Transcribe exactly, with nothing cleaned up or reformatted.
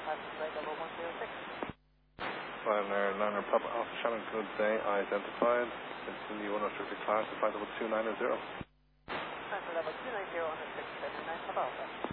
Liner, Liner, Papa Alpha Shannon, good day, identified. Continue one restricted class, flight level two nine zero. Flight level two nine zero on restricted, nine Papa Alpha.